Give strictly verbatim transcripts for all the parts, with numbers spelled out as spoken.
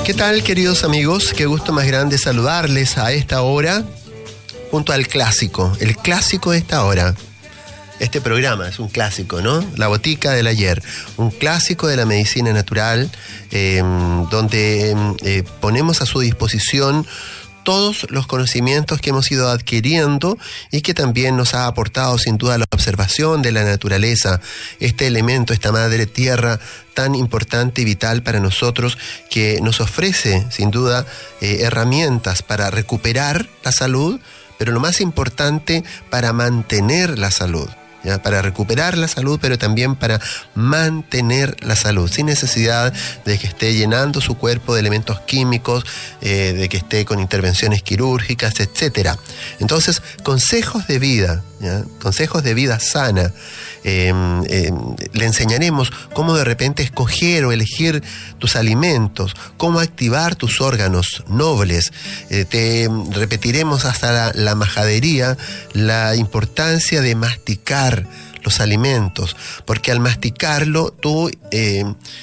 ¿Qué tal, queridos amigos? Qué gusto más grande saludarles a esta hora junto al clásico, el clásico de esta hora. Este programa es un clásico, ¿no? La Botica del Ayer, un clásico de la medicina natural, eh, donde eh, ponemos a su disposición todos los conocimientos que hemos ido adquiriendo y que también nos ha aportado sin duda la observación de la naturaleza, este elemento, esta madre tierra tan importante y vital para nosotros, que nos ofrece sin duda eh, herramientas para recuperar la salud, pero lo más importante, para mantener la salud. ¿Ya? Para recuperar la salud, pero también para mantener la salud, sin necesidad de que esté llenando su cuerpo de elementos químicos, eh, de que esté con intervenciones quirúrgicas, etcétera. Entonces, consejos de vida, ¿ya? Consejos de vida sana. Eh, eh, le enseñaremos cómo de repente escoger o elegir tus alimentos, cómo activar tus órganos nobles. Eh, te repetiremos hasta la, la majadería la importancia de masticar los alimentos, porque al masticarlo tú eh,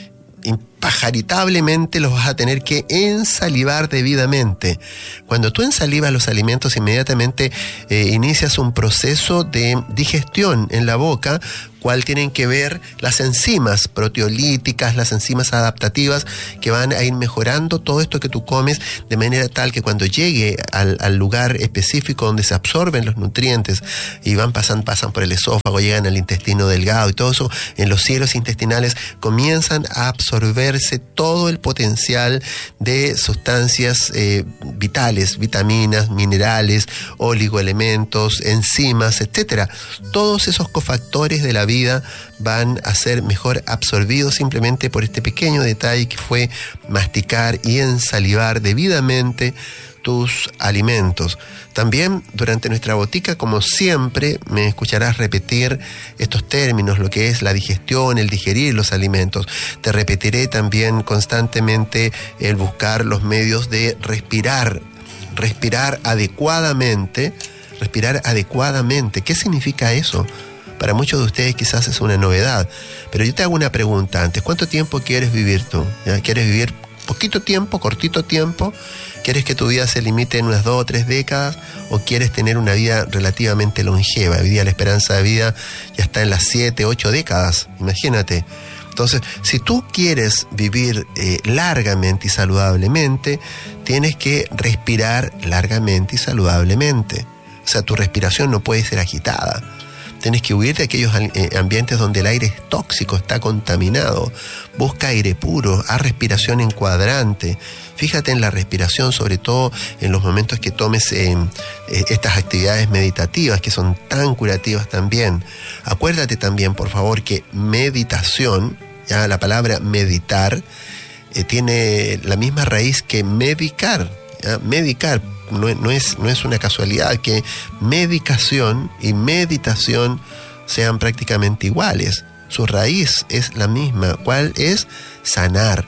impajaritablemente los vas a tener que ensalivar debidamente. Cuando tú ensalivas los alimentos, inmediatamente eh, inicias un proceso de digestión en la boca, cual tienen que ver las enzimas proteolíticas, las enzimas adaptativas, que van a ir mejorando todo esto que tú comes, de manera tal que cuando llegue al, al lugar específico donde se absorben los nutrientes y van pasan, pasan por el esófago, llegan al intestino delgado y todo eso, en los cielos intestinales comienzan a absorberse todo el potencial de sustancias eh, vitales, vitaminas, minerales, oligoelementos, enzimas, etcétera. Todos esos cofactores de la vida van a ser mejor absorbidos simplemente por este pequeño detalle que fue masticar y ensalivar debidamente tus alimentos. También durante nuestra botica, como siempre, me escucharás repetir estos términos, lo que es la digestión, el digerir los alimentos. Te repetiré también constantemente el buscar los medios de respirar, respirar adecuadamente, respirar adecuadamente. ¿Qué significa eso? Para muchos de ustedes quizás es una novedad, pero yo te hago una pregunta antes. ¿Cuánto tiempo quieres vivir tú? ¿Ya? ¿Quieres vivir poquito tiempo, cortito tiempo? ¿Quieres que tu vida se limite en unas dos o tres décadas? ¿O quieres tener una vida relativamente longeva? Hoy día la esperanza de vida ya está en las siete, ocho décadas, imagínate. Entonces, si tú quieres vivir eh, largamente y saludablemente, tienes que respirar largamente y saludablemente. O sea, tu respiración no puede ser agitada. Tienes que huir de aquellos ambientes donde el aire es tóxico, está contaminado. Busca aire puro, haz respiración encuadrante. Fíjate en la respiración, sobre todo en los momentos que tomes eh, eh, estas actividades meditativas, que son tan curativas también. Acuérdate también, por favor, que meditación, ya la palabra meditar, eh, tiene la misma raíz que medicar. ¿ya? Medicar. No, no, es, no es una casualidad que medicación y meditación sean prácticamente iguales. Su raíz es la misma. ¿Cuál es? Sanar.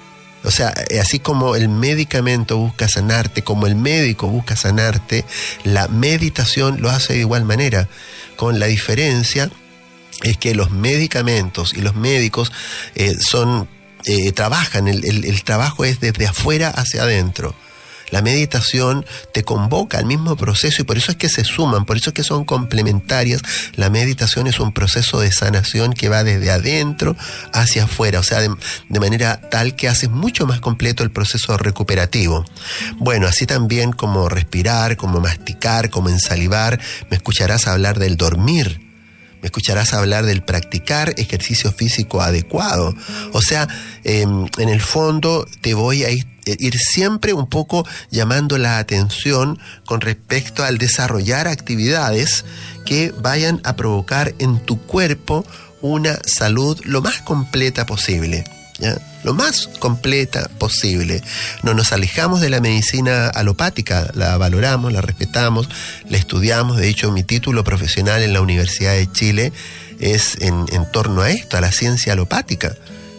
O sea, así como el medicamento busca sanarte, como el médico busca sanarte, la meditación lo hace de igual manera, con la diferencia es que los medicamentos y los médicos eh, son eh, trabajan, el, el, el trabajo es desde afuera hacia adentro. La meditación te convoca al mismo proceso y por eso es que se suman, por eso es que son complementarias. La meditación es un proceso de sanación que va desde adentro hacia afuera, o sea, de, de manera tal que haces mucho más completo el proceso recuperativo. Bueno, así también como respirar, como masticar, como ensalivar, me escucharás hablar del dormir. Me escucharás hablar del practicar ejercicio físico adecuado. O sea, eh, en el fondo te voy a ir, ir siempre un poco llamando la atención con respecto al desarrollar actividades que vayan a provocar en tu cuerpo una salud lo más completa posible. ¿Ya? Lo más completa posible. No nos alejamos de la medicina alopática, la valoramos, la respetamos, la estudiamos. De hecho, mi título profesional en la Universidad de Chile es en, en torno a esto, a la ciencia alopática.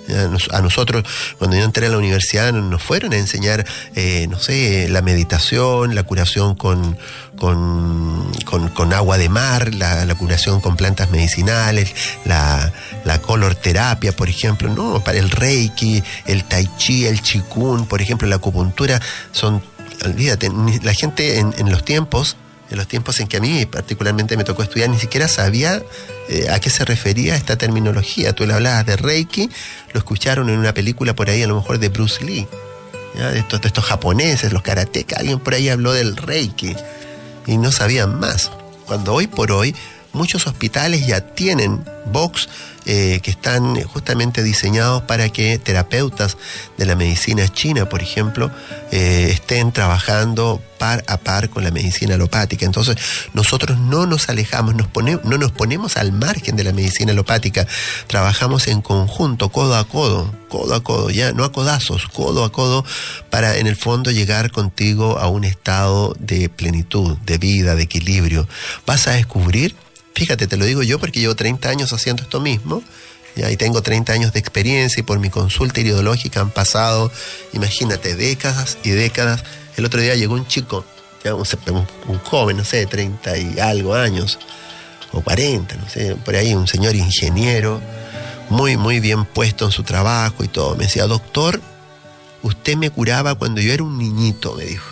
A nosotros, cuando yo entré a la universidad, nos fueron a enseñar, eh, no sé, la meditación, la curación con, con, con, con agua de mar, la, la curación con plantas medicinales, la, la color terapia, por ejemplo, no, para el reiki, el tai chi, el qigong, por ejemplo, la acupuntura, son, olvídate, la gente en, en los tiempos, en los tiempos en que a mí particularmente me tocó estudiar, ni siquiera sabía eh, a qué se refería esta terminología. Tú le hablabas de Reiki, lo escucharon en una película por ahí, a lo mejor de Bruce Lee, ¿ya? De, estos, de estos japoneses, los karatecas, alguien por ahí habló del Reiki y no sabían más. Cuando hoy por hoy muchos hospitales ya tienen box eh, que están justamente diseñados para que terapeutas de la medicina china, por ejemplo, eh, estén trabajando par a par con la medicina alopática. Entonces, nosotros no nos alejamos, nos pone, no nos ponemos al margen de la medicina alopática, trabajamos en conjunto, codo a codo, codo a codo, ya no a codazos, codo a codo, para en el fondo llegar contigo a un estado de plenitud, de vida, de equilibrio. Vas a descubrir, fíjate, te lo digo yo porque llevo treinta años haciendo esto mismo, ya, y tengo treinta años de experiencia, y por mi consulta iridológica han pasado, imagínate, décadas y décadas. El otro día llegó un chico, ya, un, un joven, no sé, treinta y algo años, o cuarenta, no sé, por ahí, un señor ingeniero, muy, muy bien puesto en su trabajo y todo. Me decía, doctor, usted me curaba cuando yo era un niñito, me dijo.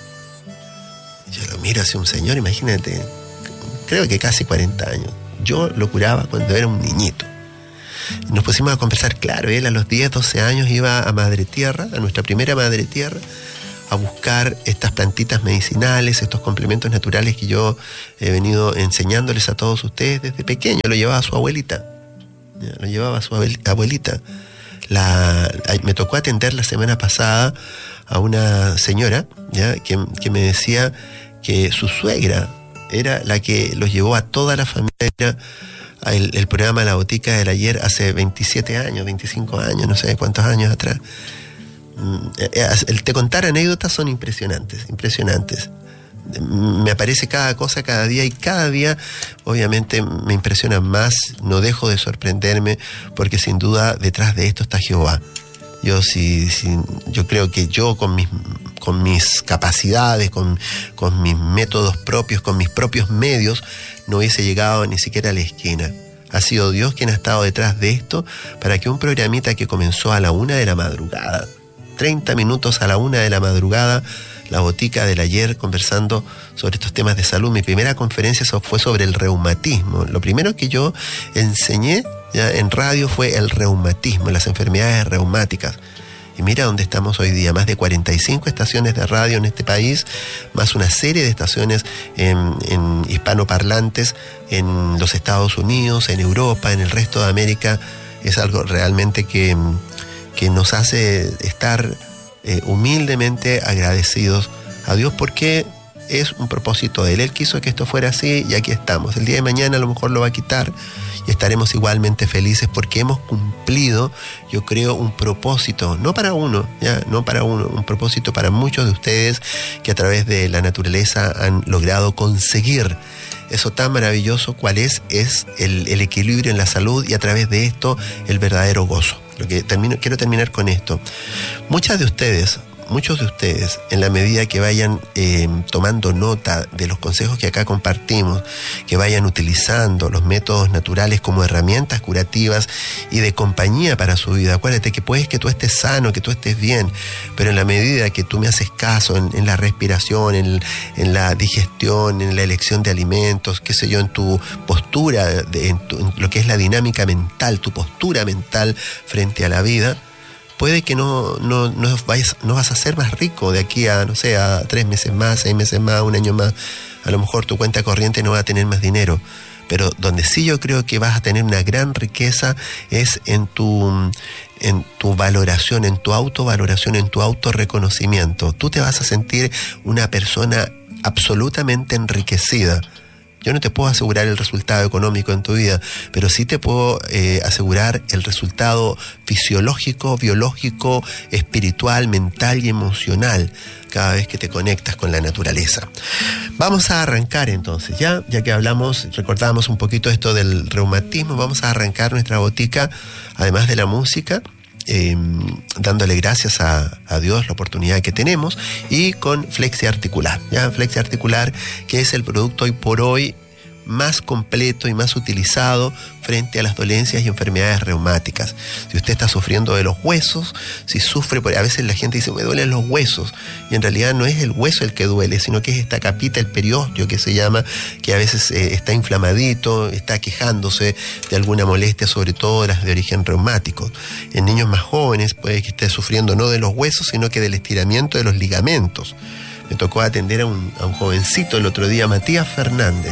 Yo lo miro hacia un señor, imagínate, creo que casi cuarenta años. Yo lo curaba cuando era un niñito. Nos pusimos a conversar, claro, él a los diez, doce años iba a Madre Tierra, a nuestra primera Madre Tierra, a buscar estas plantitas medicinales, estos complementos naturales que yo he venido enseñándoles a todos ustedes desde pequeño. Lo llevaba a su abuelita, ¿ya? Lo llevaba a su abuelita. La, me tocó atender la semana pasada a una señora, ¿ya? Que, que me decía que su suegra era la que los llevó a toda la familia el, el programa La Botica del Ayer hace veintisiete años, veinticinco años, no sé cuántos años atrás. El te contar anécdotas son impresionantes, impresionantes. Me aparece cada cosa cada día, y cada día obviamente me impresiona más, no dejo de sorprenderme, porque sin duda detrás de esto está Jehová. Yo sí, sí, yo creo que yo con mis con mis capacidades, con, con mis métodos propios, con mis propios medios, no hubiese llegado ni siquiera a la esquina. Ha sido Dios quien ha estado detrás de esto, para que un programita que comenzó a la una de la madrugada, treinta minutos a la una de la madrugada, La Botica del Ayer, conversando sobre estos temas de salud. Mi primera conferencia fue sobre el reumatismo. Lo primero que yo enseñé ya en radio fue el reumatismo, las enfermedades reumáticas. Y mira dónde estamos hoy día, más de cuarenta y cinco estaciones de radio en este país, más una serie de estaciones en, en hispanoparlantes en los Estados Unidos, en Europa, en el resto de América. Es algo realmente que, que nos hace estar eh, humildemente agradecidos a Dios, porque es un propósito de Él. Él quiso que esto fuera así y aquí estamos. El día de mañana a lo mejor lo va a quitar y estaremos igualmente felices, porque hemos cumplido, yo creo, un propósito, no para uno, ya, no para uno, un propósito para muchos de ustedes que a través de la naturaleza han logrado conseguir eso tan maravilloso cual es, es el, el equilibrio en la salud, y a través de esto el verdadero gozo. Lo que termino, quiero terminar con esto. Muchas de ustedes, muchos de ustedes, en la medida que vayan eh, tomando nota de los consejos que acá compartimos, que vayan utilizando los métodos naturales como herramientas curativas y de compañía para su vida. Acuérdate que puedes que tú estés sano, que tú estés bien, pero en la medida que tú me haces caso en, en la respiración, en, en la digestión, en la elección de alimentos, qué sé yo, en tu postura, de, en, tu, en lo que es la dinámica mental, tu postura mental frente a la vida, puede que no, no, no, vayas, no vas a ser más rico de aquí a, no sé, a tres meses más, seis meses más, un año más. A lo mejor tu cuenta corriente no va a tener más dinero. Pero donde sí yo creo que vas a tener una gran riqueza es en tu, en tu valoración, en tu autovaloración, en tu autorreconocimiento. Tú te vas a sentir una persona absolutamente enriquecida. Yo no te puedo asegurar el resultado económico en tu vida, pero sí te puedo eh, asegurar el resultado fisiológico, biológico, espiritual, mental y emocional cada vez que te conectas con la naturaleza. Vamos a arrancar entonces, ya, ya que hablamos, recordamos un poquito esto del reumatismo, vamos a arrancar nuestra botica, además de la música, eh, dándole gracias a, a Dios la oportunidad que tenemos, y con FlexiArticular, ¿ya? FlexiArticular, que es el producto hoy por hoy más completo y más utilizado frente a las dolencias y enfermedades reumáticas. Si usted está sufriendo de los huesos, si sufre, a veces la gente dice, me duelen los huesos, y en realidad no es el hueso el que duele, sino que es esta capita, el periósteo que se llama, que a veces eh, está inflamadito, está quejándose de alguna molestia, sobre todo las de origen reumático. En niños más jóvenes puede que esté sufriendo no de los huesos, sino que del estiramiento de los ligamentos. Me tocó atender a un, a un jovencito el otro día, Matías Fernández,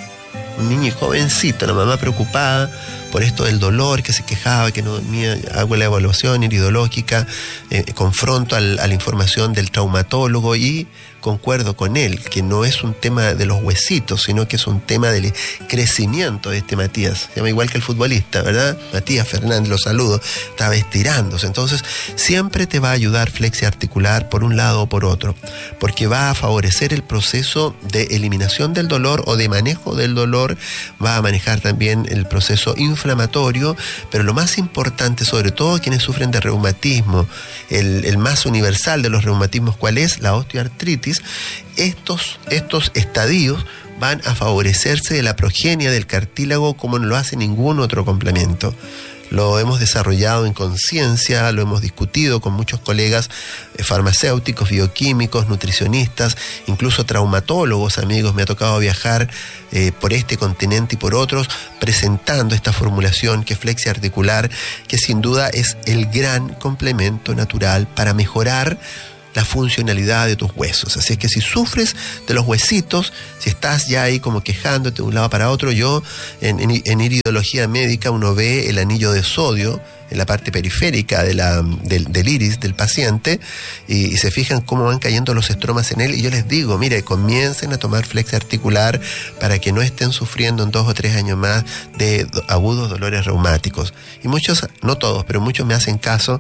un niño jovencito, la mamá preocupada por esto del dolor, que se quejaba, que no dormía. Hago la evaluación iridológica, eh, confronto al, a la información del traumatólogo y concuerdo con él, que no es un tema de los huesitos, sino que es un tema del crecimiento de este Matías. Se llama igual que el futbolista, ¿verdad? Matías Fernández, lo saludo, estaba estirándose. Entonces, siempre te va a ayudar FlexiArticular por un lado o por otro, porque va a favorecer el proceso de eliminación del dolor o de manejo del dolor, va a manejar también el proceso inflamatorio, pero lo más importante, sobre todo quienes sufren de reumatismo, el, el más universal de los reumatismos, ¿cuál es? La osteoartritis. Estos, estos estadios van a favorecerse de la progenia del cartílago como no lo hace ningún otro complemento. Lo hemos desarrollado en conciencia, lo hemos discutido con muchos colegas farmacéuticos, bioquímicos, nutricionistas, incluso traumatólogos, amigos. Me ha tocado viajar eh, por este continente y por otros, presentando esta formulación que es FlexiArticular, que sin duda es el gran complemento natural para mejorar la funcionalidad de tus huesos. Así es que si sufres de los huesitos, si estás ya ahí como quejándote de un lado para otro, yo en, en, en iridología médica uno ve el anillo de sodio en la parte periférica de la, del, del iris del paciente, y, y se fijan cómo van cayendo los estromas en él, y yo les digo, mire, comiencen a tomar FlexiArticular para que no estén sufriendo en dos o tres años más de agudos dolores reumáticos. Y muchos, no todos, pero muchos me hacen caso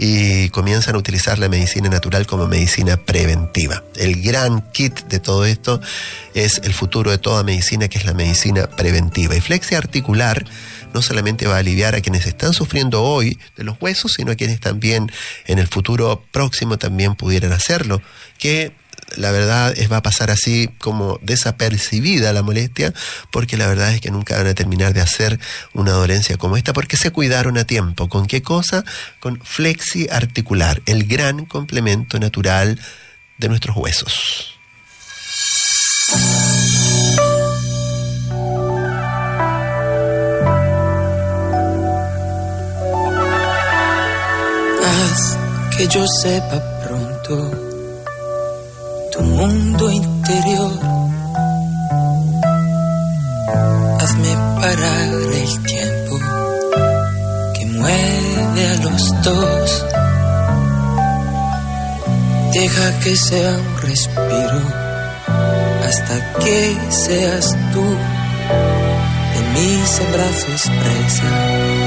y comienzan a utilizar la medicina natural como medicina preventiva. El gran kit de todo esto es el futuro de toda medicina, que es la medicina preventiva. Y FlexiArticular no solamente va a aliviar a quienes están sufriendo hoy de los huesos, sino a quienes también en el futuro próximo también pudieran hacerlo, que la verdad es va a pasar así como desapercibida la molestia, porque la verdad es que nunca van a terminar de hacer una dolencia como esta, porque se cuidaron a tiempo. ¿Con qué cosa? Con FlexiArticular, el gran complemento natural de nuestros huesos. Haz que yo sepa pronto tu mundo interior. Hazme parar el tiempo que mueve a los dos. Deja que sea un respiro hasta que seas tú. De mis abrazos presa